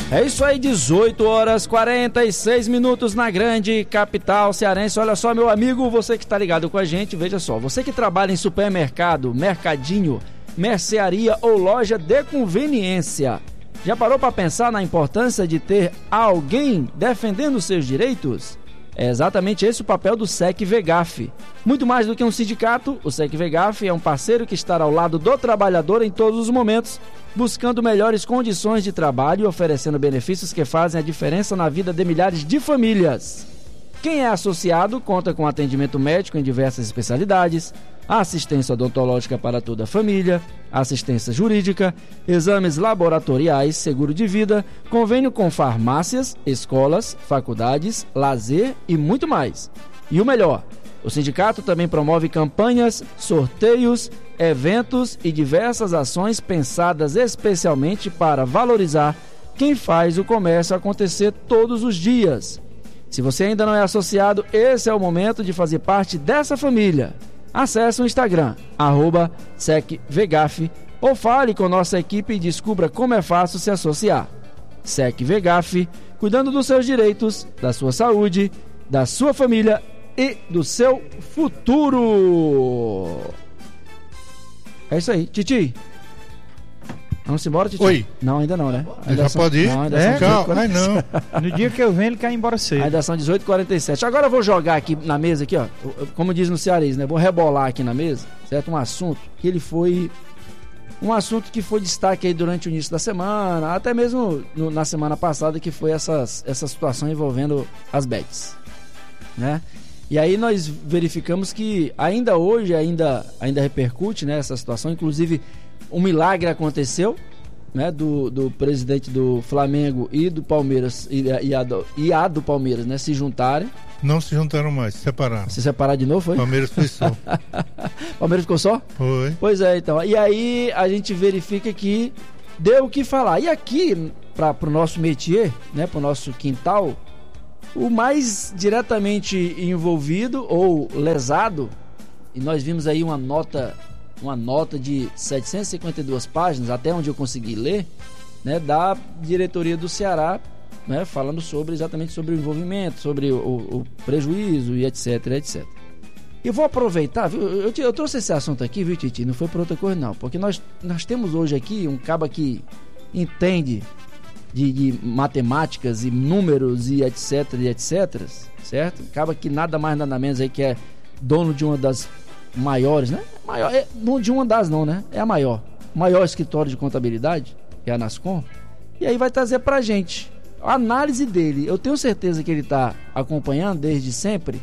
É isso aí, 18 horas 46 minutos na grande capital cearense. Olha só, meu amigo, você que está ligado com a gente, veja só, você que trabalha em supermercado, mercadinho, mercearia ou loja de conveniência, já parou para pensar na importância de ter alguém defendendo seus direitos? É exatamente esse o papel do SEC-VEGAF. Muito mais do que um sindicato, o SEC-VEGAF é um parceiro que estará ao lado do trabalhador em todos os momentos, buscando melhores condições de trabalho e oferecendo benefícios que fazem a diferença na vida de milhares de famílias. Quem é associado conta com atendimento médico em diversas especialidades, assistência odontológica para toda a família, assistência jurídica, exames laboratoriais, seguro de vida, convênio com farmácias, escolas, faculdades, lazer e muito mais. E o melhor, o sindicato também promove campanhas, sorteios, eventos e diversas ações pensadas especialmente para valorizar quem faz o comércio acontecer todos os dias. Se você ainda não é associado, esse é o momento de fazer parte dessa família. Acesse o Instagram, @SECVEGAF, ou fale com nossa equipe e descubra como é fácil se associar. SEC-VEGAF, cuidando dos seus direitos, da sua saúde, da sua família e do seu futuro. É isso aí, Titi. Vamos embora, Titi? Oi. Não, ainda não, né? Ainda já pode ir? Não, ainda são 18h47. Ai, não. No dia que eu venho, ele quer ir embora cedo. Ainda são 18h47. Agora eu vou jogar aqui na mesa, aqui, ó. Como diz no cearense, né? Vou rebolar aqui na mesa, certo? Um assunto que ele foi... Um assunto que foi destaque aí durante o início da semana, até mesmo na semana passada, que foi essa situação envolvendo as bets, né? E aí nós verificamos que ainda hoje, ainda repercute, né, essa situação. Inclusive, um milagre aconteceu, né, do presidente do Flamengo e do Palmeiras e a do Palmeiras, né, se juntarem. Não se juntaram mais, se separaram. Se separaram de novo, foi? Palmeiras foi só. Palmeiras ficou só? Foi. Pois é, então. E aí a gente verifica que deu o que falar. E aqui, pro nosso métier, né, pro nosso quintal, o mais diretamente envolvido ou lesado, e nós vimos aí uma nota de 752 páginas, até onde eu consegui ler, né, da diretoria do Ceará, né, falando exatamente sobre o envolvimento, sobre o prejuízo e etc, etc. Eu vou aproveitar, viu? Eu trouxe esse assunto aqui, viu, Titi? Não foi por outra coisa, não. Porque nós temos hoje aqui um caba que entende de matemáticas e números e etc, certo? Acaba que nada mais nada menos aí que é dono de uma das maiores, né? Não de uma das não, né? É a maior escritório de contabilidade, que é a Nascom. E aí vai trazer pra gente a análise dele. Eu tenho certeza que ele está acompanhando desde sempre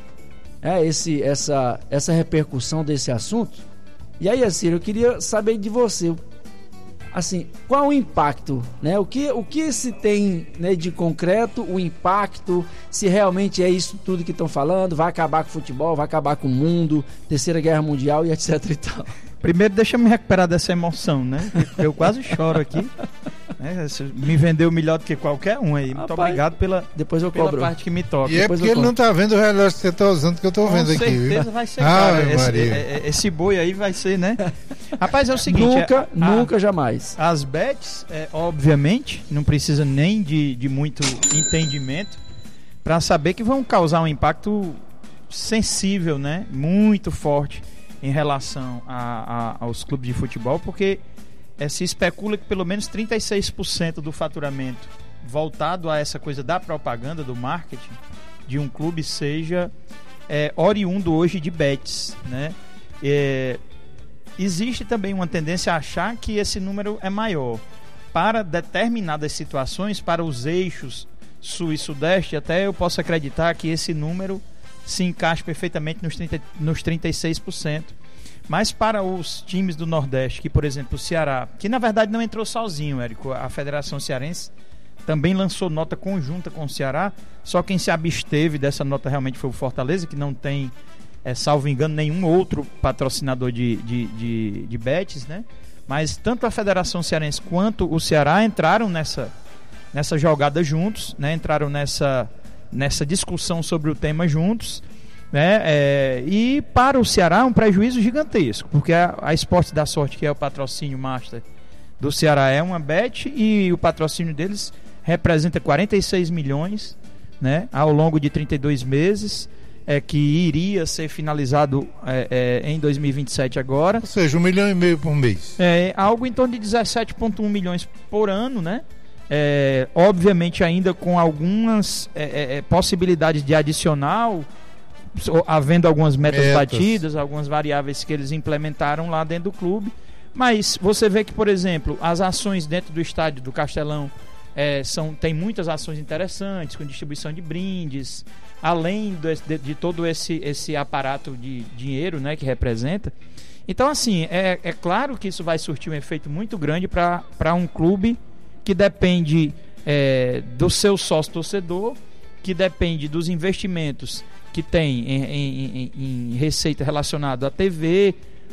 essa repercussão desse assunto. E aí, assim, eu queria saber de você, assim, qual o impacto, né? O que se tem, né, de concreto, o impacto, se realmente é isso tudo que estão falando, vai acabar com o futebol, vai acabar com o mundo, Terceira Guerra Mundial e etc e tal. Primeiro, deixa eu me recuperar dessa emoção, né? Eu quase choro aqui. Né? Você me vendeu melhor do que qualquer um aí. Muito obrigado pela parte que me toca. E é porque ele não tá vendo o relógio que você tá usando, que eu tô vendo aqui. Com certeza vai ser caro. Esse boi aí vai ser, né? Rapaz, é o seguinte... Nunca, jamais. As bets, obviamente, não precisa nem de muito entendimento para saber que vão causar um impacto sensível, né? Muito forte em relação aos clubes de futebol, porque se especula que pelo menos 36% do faturamento voltado a essa coisa da propaganda, do marketing de um clube seja oriundo hoje de bets, né? Existe também uma tendência a achar que esse número é maior. Para determinadas situações, para os eixos sul e sudeste, até eu posso acreditar que esse número se encaixa perfeitamente nos 36%. Mas para os times do Nordeste, que por exemplo o Ceará, que na verdade não entrou sozinho, Érico, a Federação Cearense também lançou nota conjunta com o Ceará, só quem se absteve dessa nota realmente foi o Fortaleza, que não tem, salvo engano, nenhum outro patrocinador de bets, né? Mas tanto a Federação Cearense quanto o Ceará entraram nessa jogada juntos, né? Entraram nessa discussão sobre o tema juntos, né? E para o Ceará um prejuízo gigantesco, porque a Esporte da Sorte, que é o patrocínio master do Ceará, é uma bet, e o patrocínio deles representa 46 milhões, né, ao longo de 32 meses, que iria ser finalizado em 2027 agora. Ou seja, 1,5 milhão por mês. Algo em torno de 17,1 milhões por ano, né? Obviamente ainda com algumas possibilidades de adicional, havendo algumas metas batidas, algumas variáveis que eles implementaram lá dentro do clube. Mas você vê que, por exemplo, as ações dentro do estádio do Castelão tem muitas ações interessantes, com distribuição de brindes, além de todo esse aparato de dinheiro, né, que representa. Então, assim, é claro que isso vai surtir um efeito muito grande para um clube que depende do seu sócio-torcedor, que depende dos investimentos que tem em receita relacionada à TV,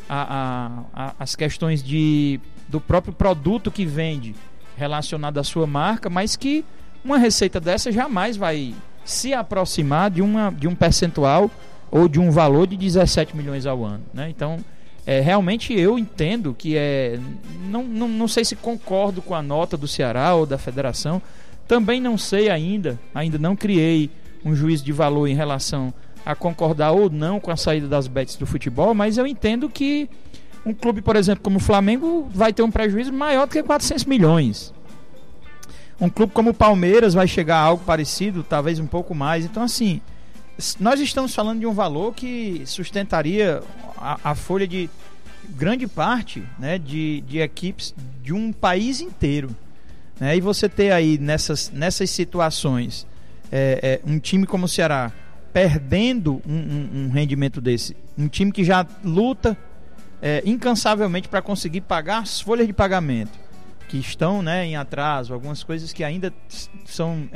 as questões do próprio produto que vende relacionado à sua marca, mas que uma receita dessa jamais vai se aproximar de um percentual ou de um valor de 17 milhões ao ano, né? Então, realmente eu entendo que não sei se concordo com a nota do Ceará ou da federação, também não sei ainda não criei um juízo de valor em relação a concordar ou não com a saída das bets do futebol, mas eu entendo que um clube, por exemplo, como o Flamengo vai ter um prejuízo maior do que 400 milhões. Um clube como o Palmeiras vai chegar a algo parecido, talvez um pouco mais. Então, assim, nós estamos falando de um valor que sustentaria a folha de grande parte, né, de equipes de um país inteiro, né? E você ter aí nessas situações um time como o Ceará perdendo um rendimento desse, um time que já luta incansavelmente para conseguir pagar as folhas de pagamento que estão, né, em atraso, algumas coisas que ainda são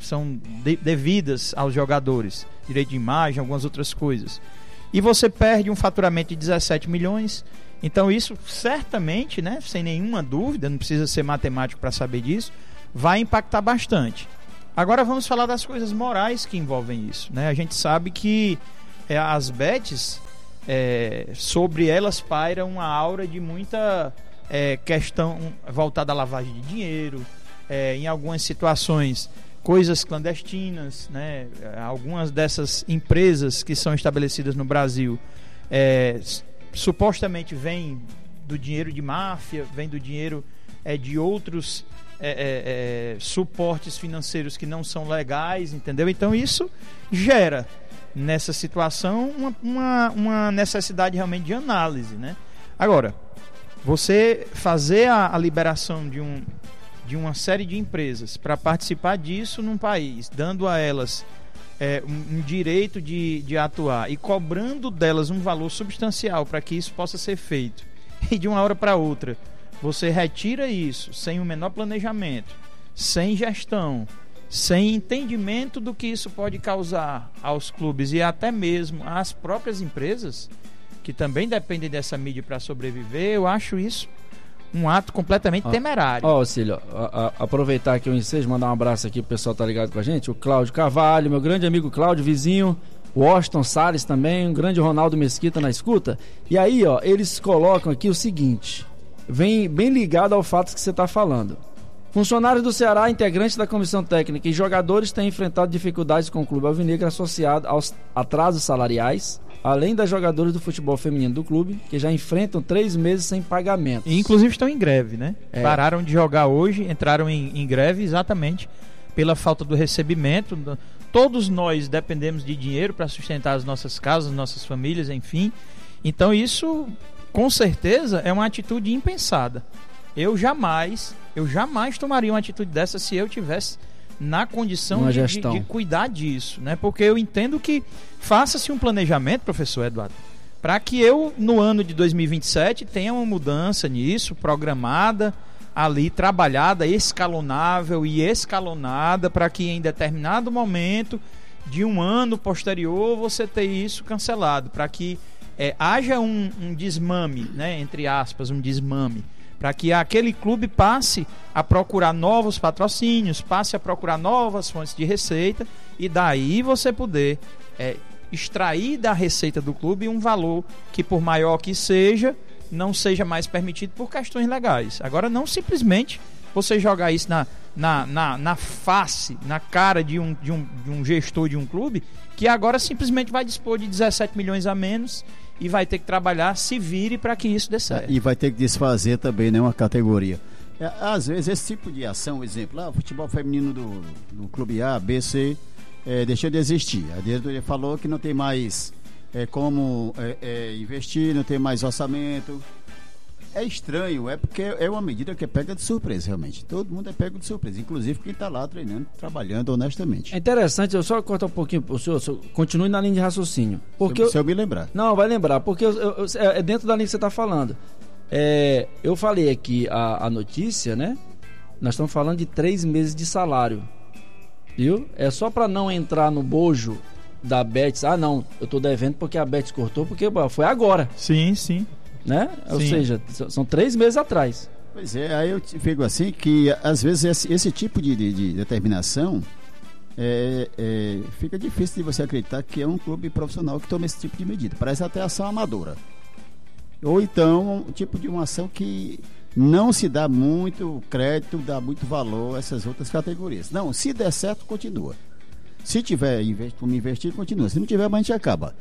devidas aos jogadores, direito de imagem, algumas outras coisas, e você perde um faturamento de 17 milhões. Então isso certamente, né, sem nenhuma dúvida, não precisa ser matemático para saber disso, vai impactar bastante. Agora vamos falar das coisas morais que envolvem isso, né? A gente sabe que as bets, sobre elas paira uma aura de muita questão voltada à lavagem de dinheiro, em algumas situações coisas clandestinas, né? Algumas dessas empresas que são estabelecidas no Brasil supostamente vêm do dinheiro de máfia, vêm do dinheiro de outros suportes financeiros que não são legais, entendeu? Então isso gera nessa situação uma necessidade realmente de análise, né? Agora, você fazer a liberação de uma série de empresas para participar disso num país, dando a elas um direito de atuar e cobrando delas um valor substancial para que isso possa ser feito, e de uma hora para outra você retira isso sem o menor planejamento, sem gestão, sem entendimento do que isso pode causar aos clubes e até mesmo às próprias empresas que também dependem dessa mídia para sobreviver, eu acho isso um ato completamente temerário. Cílio, aproveitar aqui o ensejo, mandar um abraço aqui pro pessoal que tá ligado com a gente, o Cláudio Carvalho, meu grande amigo Cláudio, vizinho, o Washington Salles também, um grande Ronaldo Mesquita na escuta. E aí, eles colocam aqui o seguinte, vem bem ligado ao fato que você está falando. Funcionários do Ceará, integrantes da comissão técnica e jogadores têm enfrentado dificuldades com o clube alvinegro associado aos atrasos salariais, além das jogadoras do futebol feminino do clube, que já enfrentam 3 meses sem pagamento. E inclusive estão em greve, né? Pararam de jogar hoje, entraram em greve exatamente pela falta do recebimento. Todos nós dependemos de dinheiro para sustentar as nossas casas, nossas famílias, enfim. Então isso, com certeza, é uma atitude impensada. Eu jamais tomaria uma atitude dessa se eu tivesse na condição de cuidar disso, né? Porque eu entendo que faça-se um planejamento, professor Eduardo, para que eu, no ano de 2027, tenha uma mudança nisso, programada, ali, trabalhada, escalonável e escalonada, para que em determinado momento de um ano posterior você tenha isso cancelado, para que haja um desmame, né? Entre aspas, um desmame, para que aquele clube passe a procurar novos patrocínios, passe a procurar novas fontes de receita, e daí você poder extrair da receita do clube um valor que, por maior que seja, não seja mais permitido por questões legais. Agora, não simplesmente você jogar isso na face, na cara de um gestor de um clube, que agora simplesmente vai dispor de 17 milhões a menos e vai ter que trabalhar, se vire para que isso dê certo. E vai ter que desfazer também, né, uma categoria. Às vezes esse tipo de ação, exemplo, o futebol feminino do clube A, B, C, deixou de existir. A diretoria falou que não tem mais como investir, não tem mais orçamento. É estranho, porque é uma medida que é pega de surpresa, realmente. Todo mundo é pego de surpresa, inclusive quem está lá treinando, trabalhando honestamente. É interessante, eu só cortar um pouquinho, o senhor continue na linha de raciocínio. Porque se eu me lembrar. Não, vai lembrar, porque é dentro da linha que você está falando. Eu falei aqui a notícia, né? Nós estamos falando de 3 meses de salário, viu? É só para não entrar no bojo da Betis. Não, eu estou devendo porque a Betis cortou, porque foi agora. Sim, sim. Né? Ou seja, são 3 meses atrás. Pois é, aí eu fico assim que às vezes esse tipo de determinação fica difícil de você acreditar que é um clube profissional que toma esse tipo de medida. Parece até ação amadora. Ou então um tipo de uma ação que não se dá muito crédito, dá muito valor a essas outras categorias. Não, se der certo, continua. Se tiver como investir, continua. Se não tiver, a gente acaba.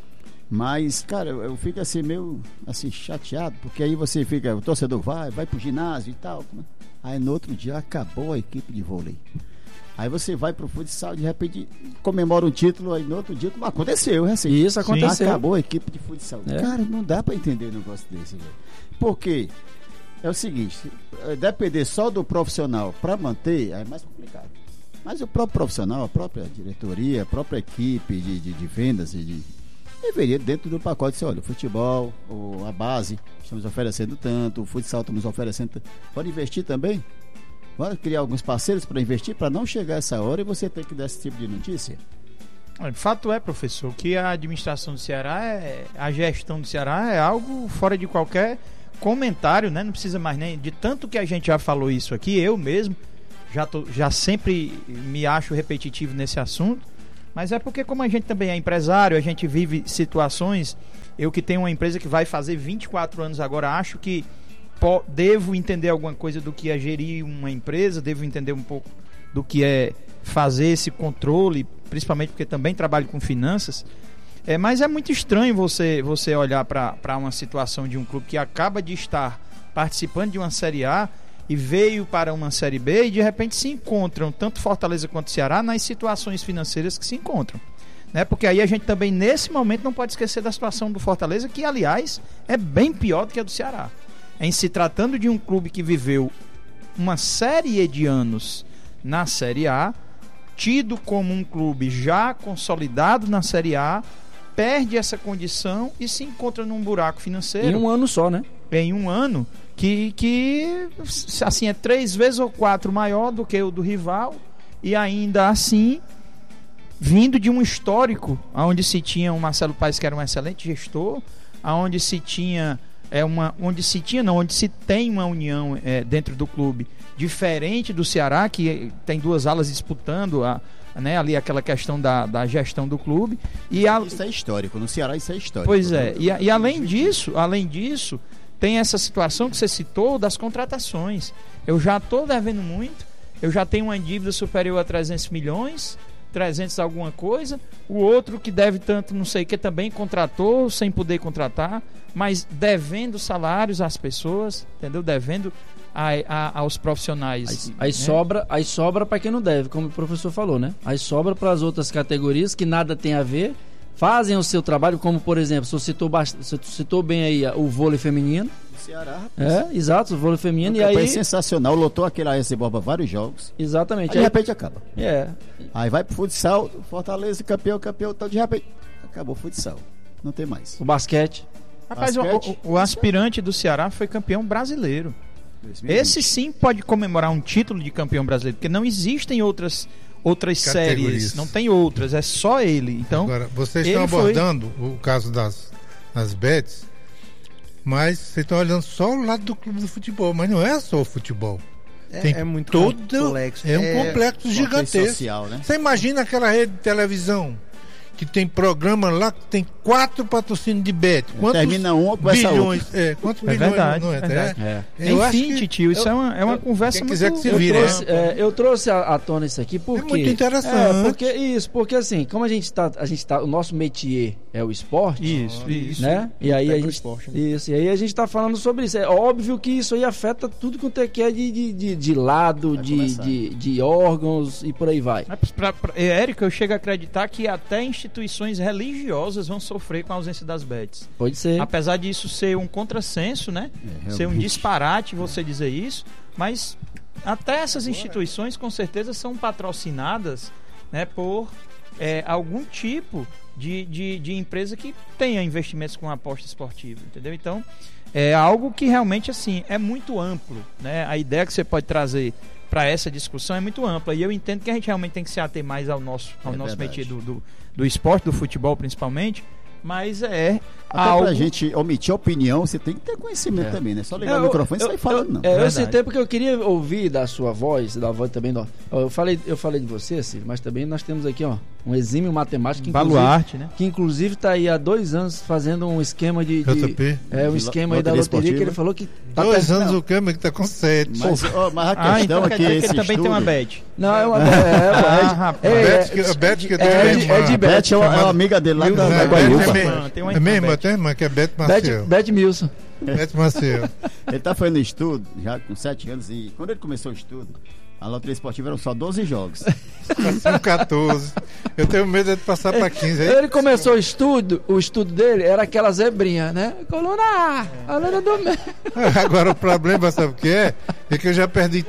Mas, cara, eu fico assim meio assim, chateado, porque aí você fica, o torcedor vai pro ginásio e tal. Aí no outro dia acabou a equipe de vôlei. Aí você vai pro futsal, de repente comemora um título, aí no outro dia, como aconteceu, assim. Isso aconteceu. Acabou a equipe de futsal. Cara, não dá pra entender um negócio desse, velho. Porque é o seguinte, depender só do profissional pra manter, é mais complicado. Mas o próprio profissional, a própria diretoria, a própria equipe de vendas deveria, dentro do pacote, dizer, olha, o futebol, a base, estamos oferecendo tanto, o futsal estamos oferecendo tanto. Pode investir também? Pode criar alguns parceiros para investir, para não chegar essa hora e você ter que dar esse tipo de notícia? O fato é, professor, que a administração do Ceará, a gestão do Ceará é algo fora de qualquer comentário, né? Não precisa mais nem de tanto que a gente já falou isso aqui, eu mesmo já sempre me acho repetitivo nesse assunto. Mas é porque, como a gente também é empresário, a gente vive situações. Eu que tenho uma empresa que vai fazer 24 anos agora, acho que devo entender alguma coisa do que é gerir uma empresa, devo entender um pouco do que é fazer esse controle, principalmente porque também trabalho com finanças. Mas é muito estranho você olhar para uma situação de um clube que acaba de estar participando de uma Série A e veio para uma Série B e de repente se encontram, tanto Fortaleza quanto Ceará, nas situações financeiras que se encontram. Né? Porque aí a gente também, nesse momento, não pode esquecer da situação do Fortaleza, que, aliás, é bem pior do que a do Ceará. Em se tratando de um clube que viveu uma série de anos na Série A, tido como um clube já consolidado na Série A, perde essa condição e se encontra num buraco financeiro. Em um ano só, né? Em um ano que assim, é 3 vezes ou 4 maior do que o do rival, e ainda assim vindo de um histórico onde se tinha o Marcelo Paes, que era um excelente gestor, onde se tem uma união dentro do clube diferente do Ceará, que tem 2 alas disputando ali aquela questão da gestão do clube. Isso é histórico, no Ceará isso é histórico. Pois é, e além disso, tem essa situação que você citou das contratações. Eu já estou devendo muito, eu já tenho uma dívida superior a 300 milhões, 300 alguma coisa, o outro que deve tanto não sei o que também contratou sem poder contratar, mas devendo salários às pessoas, entendeu? Devendo aos profissionais. Aí sobra para quem não deve, como o professor falou, né? Aí sobra para as outras categorias que nada tem a ver, fazem o seu trabalho, como por exemplo, você citou bem aí o vôlei feminino. Ceará. Exato, o vôlei feminino. E aí sensacional, lotou aquele AS Borba vários jogos. Exatamente. Aí, de repente acaba. É. Aí vai pro futsal, Fortaleza, campeão, então de repente acabou o futsal. Não tem mais. O basquete. Rapaz, o aspirante do Ceará foi campeão brasileiro. 2020. Esse sim pode comemorar um título de campeão brasileiro, porque não existem outras séries, não tem outras, é só ele. Então, agora, vocês estão abordando o caso das bets, mas vocês estão olhando só o lado do clube do futebol, mas não é só o futebol. É muito complexo. É um complexo gigantesco. Social, né? Você imagina aquela rede de televisão que tem programa lá que tem 4 patrocínios de bet. Termina um, começa bilhões, quantos bilhões verdade, não é? verdade. Enfim, Titio, isso é uma conversa quem muito... quiser que se vire. Eu trouxe à tona isso aqui porque... É muito interessante. Porque assim, como a gente tá, o nosso métier é o esporte, Isso. né? E aí a gente, esporte, e aí a gente tá falando sobre isso. É óbvio que isso aí afeta tudo quanto é que é de lado, de órgãos e por aí vai. Érico, eu chego a acreditar que até instituições religiosas vão sofrer com a ausência das bets. Pode ser. Apesar disso ser um contrassenso, né? Ser um disparate você dizer isso, mas até essas instituições com certeza são patrocinadas, né, por algum tipo de empresa que tenha investimentos com aposta esportiva, entendeu? Então, é algo que realmente assim é muito amplo, né? A ideia que você pode trazer para essa discussão é muito ampla e eu entendo que a gente realmente tem que se ater mais ao nosso métier do esporte, do futebol principalmente, mas até algo... pra gente omitir a opinião, você tem que ter conhecimento também, né? Só ligar o microfone e sair falando, não. Eu citei porque eu queria ouvir da sua voz, da voz também. Eu falei de você, Ciro, mas também nós temos aqui, um exímio matemático baluarte, né? Que inclusive está aí há 2 anos fazendo um esquema um esquema aí da loteria esportiva. Que ele falou que tá 2 anos o câmbio que tá com 7. Mas a questão então aqui ele também tem uma bet. Não, é uma bet que eu tenho. Bet é uma amiga dele lá da Guaiúva. É mesmo, eu tenho irmã que é Bet Maciel. Bet Milson. Bet Maciel. Ele tá fazendo estudo já com 7 anos e quando ele começou o estudo, a loteria esportiva eram só 12 jogos. São 14. Eu tenho medo de passar para 15. Ele começou o estudo dele era aquela zebrinha, né? Coluna A, coluna do meio. Agora o problema, sabe o que é? É que eu já perdi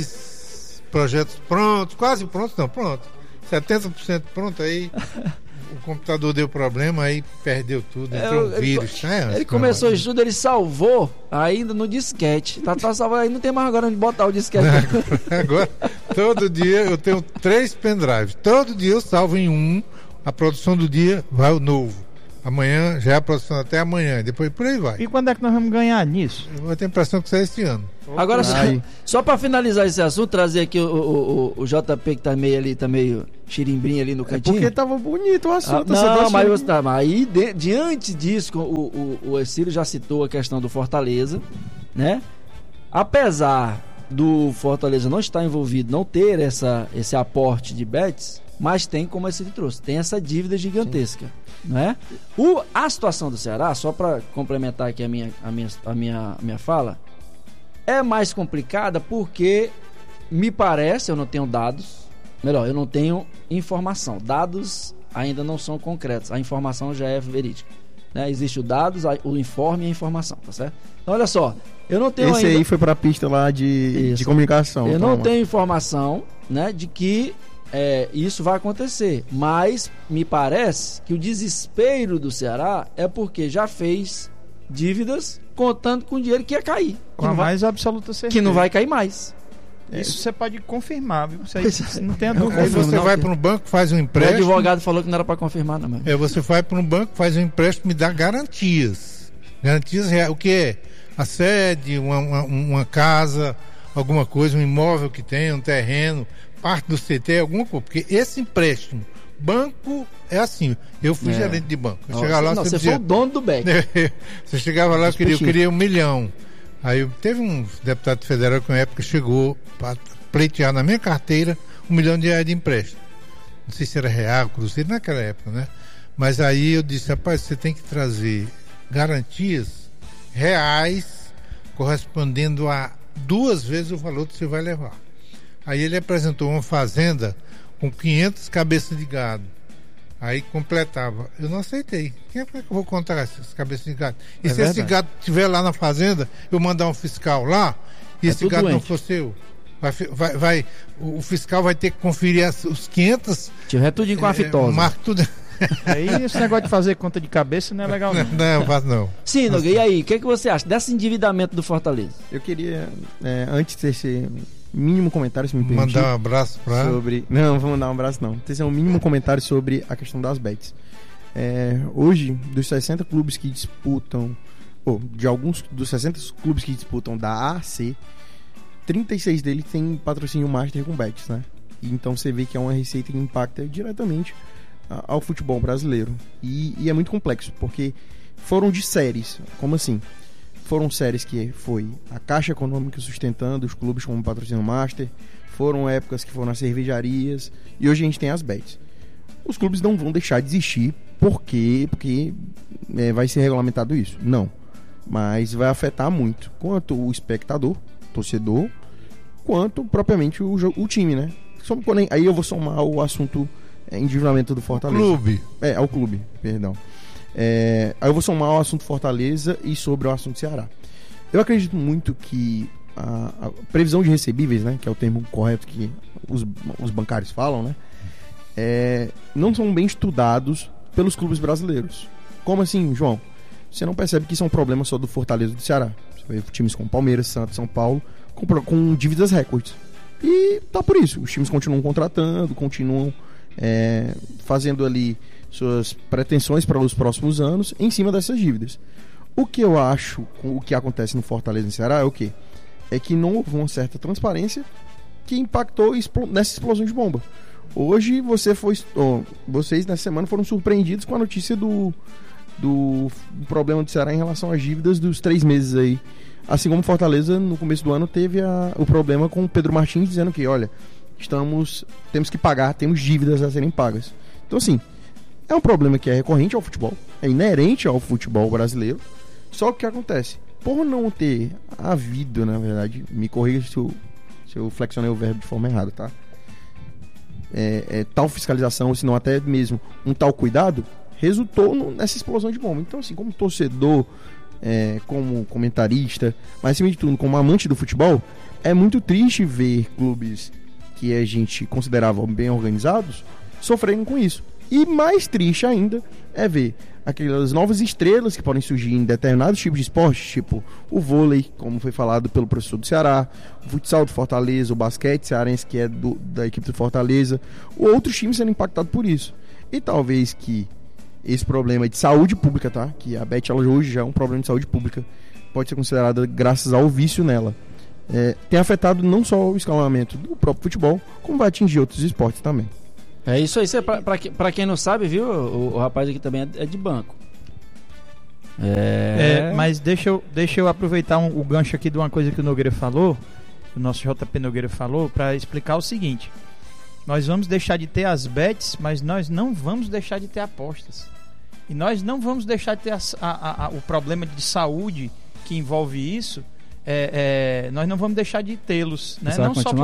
3 projetos prontos, quase prontos, não, pronto. 70% pronto aí. O computador deu problema, aí perdeu tudo, entrou um vírus. Ele começou o estudo, ele salvou ainda no disquete. Tá salvando aí, não tem mais agora onde botar o disquete. Agora, todo dia eu tenho 3 pendrives. Todo dia eu salvo em um, a produção do dia vai o novo. Amanhã já é a produção até amanhã, depois por aí vai. E quando é que nós vamos ganhar nisso? Eu tenho a impressão que sai esse ano. Agora, só para finalizar esse assunto, trazer aqui o JP que tá meio xirimbrinho ali no cantinho. Porque tava bonito o assunto. Mas aí, diante disso, o Ciro já citou a questão do Fortaleza, né? Apesar do Fortaleza não estar envolvido, não ter esse aporte de bets, mas tem, como esse trouxe, tem essa dívida gigantesca. Né? A situação do Ceará, só para complementar aqui a minha fala, é mais complicada porque me parece, eu não tenho dados, eu não tenho informação. Dados ainda não são concretos, a informação já é verídica, né? Existe o dados, o informe e a informação, tá certo? Então olha só, eu não tenho Esse aí foi para a pista lá de comunicação. Eu não tenho informação, né, de que isso vai acontecer, mas me parece que o desespero do Ceará é porque já fez dívidas contando com o dinheiro que ia cair, com a mais absoluta certeza, que não vai cair mais. Isso você pode confirmar, viu? Você não tem a dúvida. Aí você vai para um banco, faz um empréstimo. O advogado falou que não era para confirmar, não. Você vai para um banco, faz um empréstimo e dá garantias. Garantias reais. O que é? A sede, uma casa, alguma coisa, um imóvel que tem, um terreno, parte do CT, alguma coisa. Porque esse empréstimo, banco é assim. Eu fui gerente de banco. Você foi o dono do BEC. Você chegava lá, eu queria 1 milhão. Aí teve um deputado federal que na época chegou para pleitear na minha carteira R$1 milhão de empréstimo. Não sei se era real, cruzeiro, naquela época, né? Mas aí eu disse, rapaz, você tem que trazer garantias reais correspondendo a 2 vezes o valor que você vai levar. Aí ele apresentou uma fazenda com 500 cabeças de gado. Aí completava. Eu não aceitei. Quem é que eu vou contar essas cabeças de gado? E se esse gado estiver lá na fazenda, eu mandar um fiscal lá, e esse gado não for seu? O fiscal vai ter que conferir os 500. Tiver tudo com a fitose. Marca tudo. Aí esse negócio de fazer conta de cabeça não é legal, não. Não, faz não. Sim, Noga, e aí? O que você acha desse endividamento do Fortaleza? Eu queria, antes desse mínimo comentário, se me permitir. Mandar um abraço para... Não, vou mandar um abraço não. Esse é um mínimo comentário sobre a questão das bets. Hoje, dos 60 clubes que disputam, de alguns dos 60 clubes que disputam da A a C, 36 deles têm patrocínio master com bets, né? E então você vê que é uma receita que impacta diretamente ao futebol brasileiro. E é muito complexo, porque foram de séries. Como assim? Foram séries que foi a Caixa Econômica sustentando os clubes como patrocínio master, foram épocas que foram as cervejarias, e hoje a gente tem as bets. Os clubes não vão deixar de existir porque vai ser regulamentado isso. Não. Mas vai afetar muito, quanto o espectador, torcedor, quanto propriamente o time, né? Aí eu vou somar o assunto endividamento do Fortaleza. Ao clube, perdão. Aí eu vou somar o assunto Fortaleza e sobre o assunto Ceará. Eu acredito muito que a previsão de recebíveis, né, que é o termo correto que os bancários falam, né, não são bem estudados pelos clubes brasileiros. Como assim, João? Você não percebe que isso é um problema só do Fortaleza e do Ceará. Você vê times como Palmeiras, Santos, São Paulo com dívidas recordes. E tá por isso. Os times continuam contratando, continuam fazendo ali suas pretensões para os próximos anos em cima dessas dívidas. O que eu acho, o que acontece no Fortaleza e no Ceará é o quê? É que não houve uma certa transparência que impactou nessa explosão de bomba. Hoje vocês nessa semana foram surpreendidos com a notícia do problema do Ceará em relação às dívidas dos 3 meses aí. Assim como Fortaleza, no começo do ano, teve o problema com o Pedro Martins dizendo que, olha, temos que pagar, temos dívidas a serem pagas. Então, assim, é um problema que é recorrente ao futebol, é inerente ao futebol brasileiro. Só que o que acontece? Por não ter havido, na verdade, me corrija se eu flexionei o verbo de forma errada, tá? Tal fiscalização, ou se não até mesmo um tal cuidado, resultou nessa explosão de bomba. Então, assim, como torcedor, como comentarista, mas acima de tudo, como amante do futebol, é muito triste ver clubes que a gente considerava bem organizados sofrendo com isso. E mais triste ainda é ver aquelas novas estrelas que podem surgir em determinados tipos de esporte, tipo o vôlei, como foi falado pelo professor do Ceará, o futsal do Fortaleza, o basquete cearense, que é da equipe do Fortaleza, outros times sendo impactados por isso. E talvez que esse problema de saúde pública, tá? Que a Bet ela hoje já é um problema de saúde pública, pode ser considerada graças ao vício nela. Tem afetado não só o escalonamento do próprio futebol, como vai atingir outros esportes também. É isso aí, pra quem não sabe, viu, o rapaz aqui também é de banco. Mas deixa eu aproveitar o gancho aqui de uma coisa que o Nogueira falou, o nosso JP Nogueira falou, para explicar o seguinte: nós vamos deixar de ter as bets, mas nós não vamos deixar de ter apostas. E nós não vamos deixar de ter o problema de saúde que envolve isso, nós não vamos deixar de tê-los, né?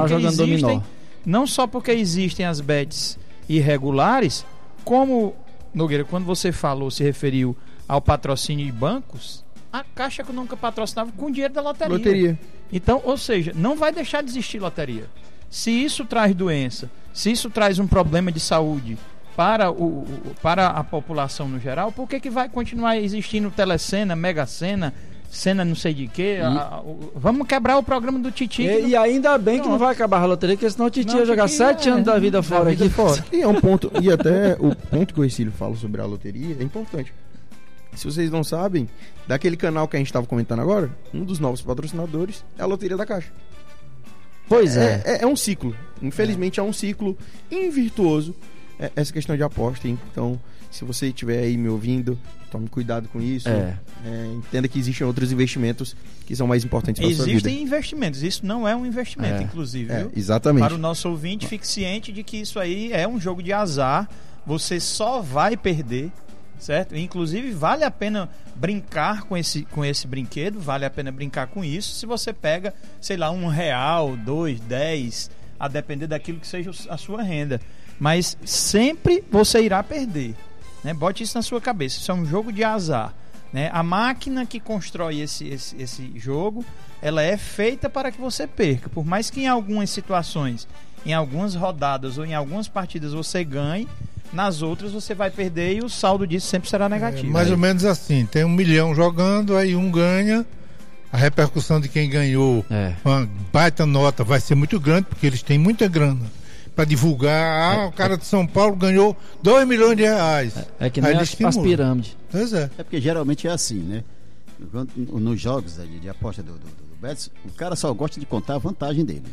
Não só porque existem as bets irregulares, como, Nogueira, quando você falou, se referiu ao patrocínio de bancos, a Caixa nunca patrocinava com o dinheiro da loteria. Então, ou seja, não vai deixar de existir loteria. Se isso traz doença, se isso traz um problema de saúde para a população no geral, por que vai continuar existindo Telecena, Mega Sena, Cena não sei de quê? Vamos quebrar o programa do Titi. E ainda bem que não vai acabar a loteria, porque senão o Titi ia jogar 7 anos da vida fora aqui. E é um ponto, e até o ponto que o Ercílio fala sobre a loteria é importante. Se vocês não sabem, daquele canal que a gente estava comentando agora, um dos novos patrocinadores é a Loteria da Caixa. Pois é. É um ciclo. Infelizmente é um ciclo invirtuoso essa questão de aposta. Então, se você estiver aí me ouvindo, tome cuidado com isso. Entenda que existem outros investimentos que são mais importantes para a sua vida. Existem investimentos. Isso não é um investimento, inclusive. Viu? Exatamente. Para o nosso ouvinte, fique ciente de que isso aí é um jogo de azar. Você só vai perder, certo? Inclusive, vale a pena brincar com esse brinquedo, vale a pena brincar com isso. Se você pega, sei lá, R$1, 2, 10, a depender daquilo que seja a sua renda. Mas sempre você irá perder, né? Bote isso na sua cabeça. Isso é um jogo de azar, né? A máquina que constrói esse jogo, ela é feita para que você perca. Por mais que em algumas situações, em algumas rodadas ou em algumas partidas você ganhe, nas outras você vai perder e o saldo disso sempre será negativo. Mais ou menos assim, tem 1 milhão jogando, aí um ganha, a repercussão de quem ganhou, uma baita nota vai ser muito grande, porque eles têm muita grana para divulgar. O cara de São Paulo ganhou R$2 milhões. É que nem as pirâmides. Pois é. É porque geralmente é assim, né? Nos jogos de aposta do Betis, o cara só gosta de contar a vantagem dele.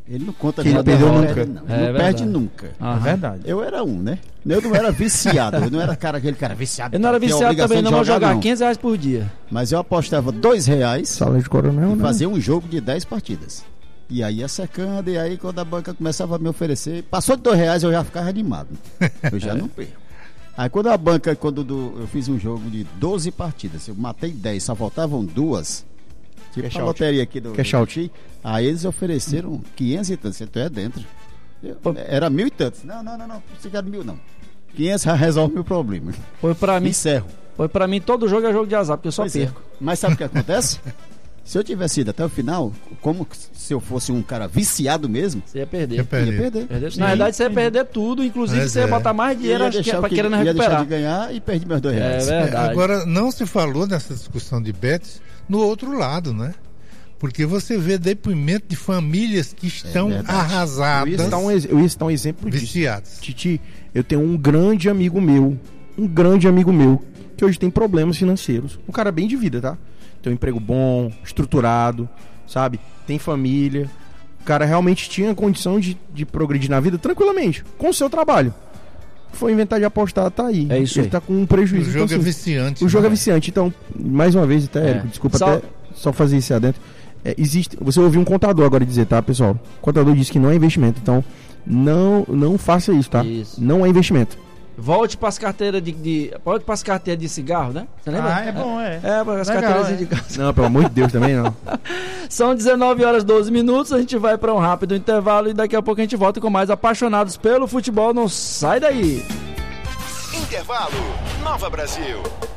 Ele não conta Que ele nada, perdeu não nunca. perde, não. É Não verdade. perde nunca. É verdade. Eu era né? Eu não era viciado, eu não era aquele cara viciado. Eu não era tinha viciado obrigação também, de não, vou jogar não. R$15 por dia. Mas eu apostava R$2 Sala de coronel, e né? fazia um jogo de 10 partidas. E aí ia secando, e aí quando a banca começava a me oferecer, passou de R$2 eu já ficava animado. Eu já não perco. Aí quando a banca, eu fiz um jogo de 12 partidas, eu matei 10, só faltavam 2. Tipo Cash a out. loteria aqui do Cash out. Aí eles ofereceram 500 e tantos, então é dentro. Era 1.000 e tantos. Não, você quer 1.000 não. 500 já resolve meu problema. Foi pra mim, Encerro. todo jogo é jogo de azar, porque eu só Pois é. perco. Mas sabe o que acontece? Se eu tivesse ido até o final, como se eu fosse um cara viciado mesmo, Você ia perder. Eu perdi. ia perder. Perder. Na verdade, você ia perder tudo, inclusive Mas você ia é. botar mais dinheiro pra querendo ia deixar recuperar. de ganhar e perdi meus R$2. É verdade. Agora, não se falou nessa discussão de bets no outro lado, né? Porque você vê depoimento de famílias que estão verdade. arrasadas, Eu ia citar um exemplo disso. viciadas. Titi, eu tenho um grande amigo meu, que hoje tem problemas financeiros. Um cara bem de vida, tá? Tem um emprego bom, estruturado, sabe? Tem família. O cara realmente tinha condição de progredir na vida tranquilamente, com o seu trabalho. Foi inventar de apostar, tá aí. É isso Ele aí. tá com um O prejuízo. jogo então, é assim, viciante. o jogo é né? viciante. Então, mais uma vez, até, É. Érico, desculpa Só- até só fazer isso adentro. Você ouviu um contador agora dizer, tá, pessoal? O contador disse que não é investimento. Então, não faça isso, tá? Isso. Não é investimento. Volte pras carteiras volte pras carteiras de cigarro, né? Você lembra? Ah, é bom, é. É, para as Legal, carteiras é. de cigarro. Não, pelo amor de Deus, também não. São 19h12, a gente vai para um rápido intervalo e daqui a pouco a gente volta com mais apaixonados pelo futebol. Não sai daí! Intervalo. Nova Brasil.